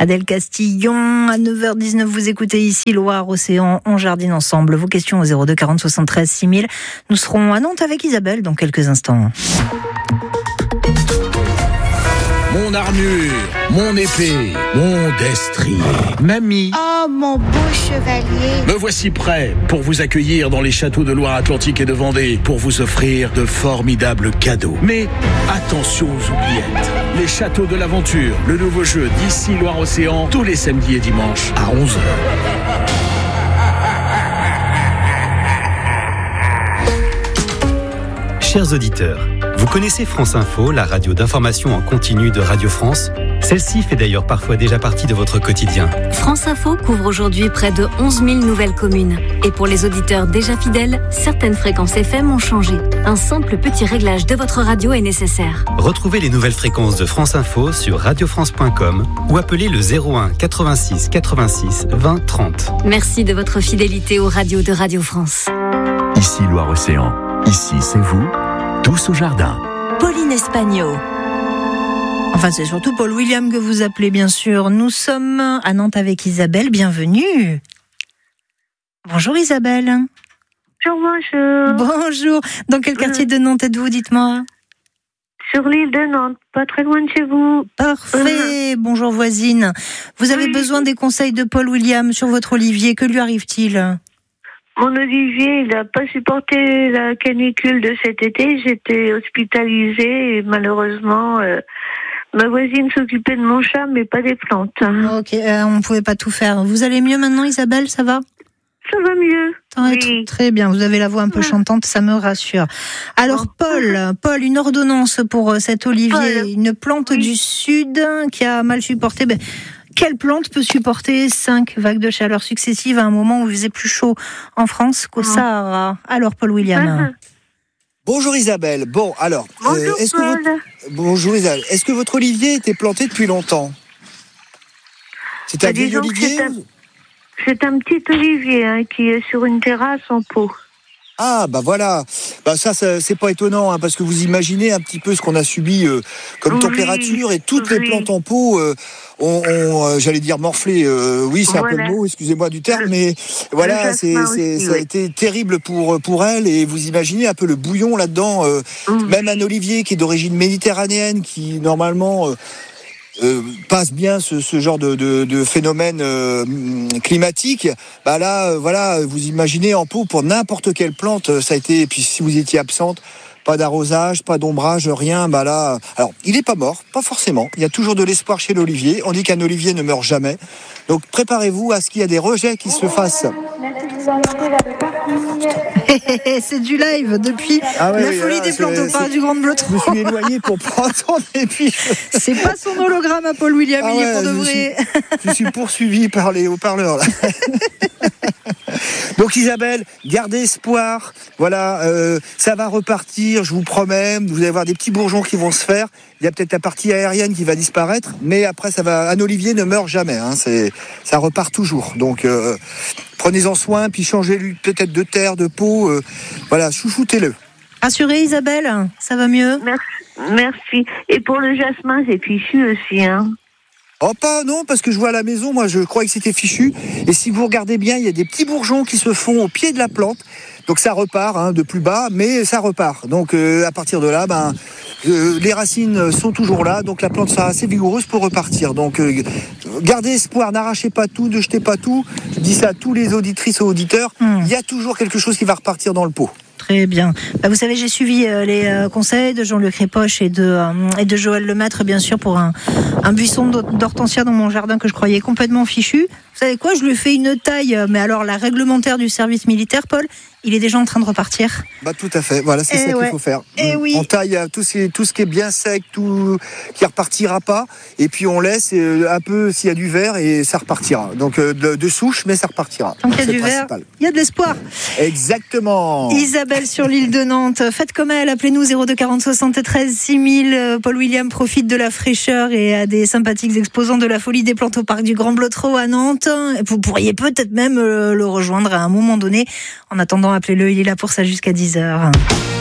Adèle Castillon, à 9h19, vous écoutez ici Loire-Océan, on jardine ensemble. Vos questions au 02 40 73 6000. Nous serons à Nantes avec Isabelle dans quelques instants. Mon armure, mon épée, mon destrier, mamie. Oh, mon beau chevalier. Me voici prêt pour vous accueillir dans les châteaux de Loire-Atlantique et de Vendée, pour vous offrir de formidables cadeaux. Mais attention aux oubliettes. Les châteaux de l'aventure, le nouveau jeu d'ici Loire-Océan, tous les samedis et dimanches à 11h. Chers auditeurs, vous connaissez France Info, la radio d'information en continu de Radio France ? Celle-ci fait d'ailleurs parfois déjà partie de votre quotidien. France Info couvre aujourd'hui près de 11 000 nouvelles communes. Et pour les auditeurs déjà fidèles, certaines fréquences FM ont changé. Un simple petit réglage de votre radio est nécessaire. Retrouvez les nouvelles fréquences de France Info sur radiofrance.com ou appelez le 01 86 86 20 30. Merci de votre fidélité aux radios de Radio France. Ici Loire-Océan, ici c'est vous, tous au jardin. Pauline Espagno. Enfin, c'est surtout Paul William que vous appelez, bien sûr. Nous sommes à Nantes avec Isabelle. Bienvenue. Bonjour Isabelle. Bonjour. Bonjour. Dans quel quartier de Nantes êtes-vous, dites-moi ? Sur l'île de Nantes, pas très loin de chez vous. Parfait. Bonjour voisine. Vous avez besoin des conseils de Paul William sur votre olivier. Que lui arrive-t-il ? Mon olivier, il n'a pas supporté la canicule de cet été. J'étais hospitalisée et malheureusement, ma voisine s'occupait de mon chat, mais pas des plantes. Ok, on ne pouvait pas tout faire. Vous allez mieux maintenant, Isabelle, ça va ? Ça va mieux. Oui. Très bien, vous avez la voix un peu chantante, ça me rassure. Alors Paul, une ordonnance pour cet olivier, une plante du sud qui a mal supporté... Quelle plante peut supporter 5 vagues de chaleur successives à un moment où il faisait plus chaud en France qu'au Sahara ? Alors, Paul William. Bonjour Isabelle. Bon, alors, bonjour Isabelle. Est-ce que votre olivier était planté depuis longtemps ? C'est un vieil olivier ? C'est un petit olivier qui est sur une terrasse en pot. Ah, bah voilà. Bah ça c'est pas étonnant, parce que vous imaginez un petit peu ce qu'on a subi comme température, et toutes les plantes en pot ont j'allais dire morflé. Oui, c'est un peu le mot, excusez-moi du terme, mais voilà, ça a été terrible pour elle, et vous imaginez un peu le bouillon là-dedans. Même un olivier qui est d'origine méditerranéenne, qui normalement passe bien ce genre de phénomène climatique, bah là, voilà, vous imaginez en pot pour n'importe quelle plante, ça a été. Et puis si vous étiez absente, pas d'arrosage, pas d'ombrage, rien, bah là. Alors, il n'est pas mort, pas forcément. Il y a toujours de l'espoir chez l'olivier. On dit qu'un olivier ne meurt jamais. Donc préparez-vous à ce qu'il y a des rejets qui se fassent. C'est du live depuis la folie des plantes au parc du Grand Blotron. Je me suis éloigné pour pas entendre, et puis... C'est pas son hologramme à Paul William, il est pour de vrai. Je suis poursuivi par les haut-parleurs, là. Donc Isabelle, gardez espoir. Voilà, ça va repartir, je vous promets. Vous allez voir des petits bourgeons qui vont se faire. Il y a peut-être la partie aérienne qui va disparaître, mais après ça va. Un olivier ne meurt jamais. Ça repart toujours. Donc prenez-en soin, puis changez-lui peut-être de terre, de peau. Voilà, chouchoutez-le. Rassurez Isabelle, ça va mieux. Merci. Et pour le jasmin, c'est fichu aussi, Oh pas non, parce que je vois à la maison, moi je croyais que c'était fichu, et si vous regardez bien, il y a des petits bourgeons qui se font au pied de la plante, donc ça repart de plus bas, mais ça repart. Donc à partir de là, les racines sont toujours là, donc la plante sera assez vigoureuse pour repartir. Donc gardez espoir, n'arrachez pas tout, ne jetez pas tout. Je dis ça à tous les auditrices et auditeurs, il y a toujours quelque chose qui va repartir dans le pot. Très bien. Vous savez, j'ai suivi les conseils de Jean-Luc Répoche et de Joël Lemaître, bien sûr, pour un buisson d'hortensia dans mon jardin que je croyais complètement fichu. Vous savez quoi ? Je lui ai fait une taille, mais alors la réglementaire du service militaire, Paul, il est déjà en train de repartir. Tout à fait. Voilà, c'est ça qu'il faut faire. Oui. On taille tout ce qui est bien sec, tout qui repartira pas, et puis on laisse un peu s'il y a du vert, et ça repartira. Donc de souche, mais ça repartira. Tant qu'il y a du vert, il y a de l'espoir. Exactement. Isabelle sur l'île de Nantes, faites comme elle, appelez-nous 02 40 73 6000. Paul William profite de la fraîcheur et a des sympathiques exposants de la folie des plantes au parc du Grand Blotron à Nantes. Vous pourriez peut-être même le rejoindre à un moment donné. En attendant, appelez-le, il est là pour ça jusqu'à 10h.